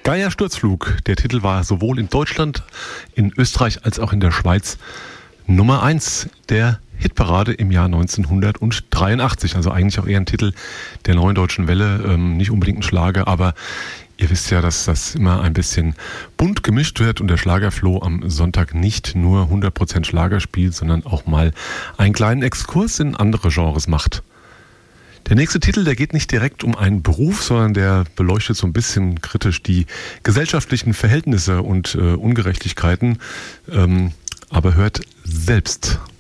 Geier Sturzflug. Der Titel war sowohl in Deutschland, in Österreich als auch in der Schweiz Nummer 1 der Hitparade im Jahr 1983. Also eigentlich auch eher ein Titel der Neuen Deutschen Welle, nicht unbedingt ein Schlager, aber ihr wisst ja, dass das immer ein bisschen bunt gemischt wird und der Schlagerfloh am Sonntag nicht nur 100% Schlager spielt, sondern auch mal einen kleinen Exkurs in andere Genres macht. Der nächste Titel, der geht nicht direkt um einen Beruf, sondern der beleuchtet so ein bisschen kritisch die gesellschaftlichen Verhältnisse und Ungerechtigkeiten. Aber hört selbst.